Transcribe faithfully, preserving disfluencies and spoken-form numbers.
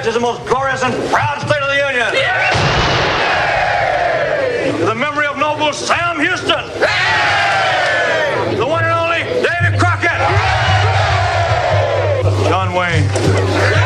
is the most glorious and proud state of the Union. To the memory of noble Sam Houston. The one and only Davy Crockett. John Wayne.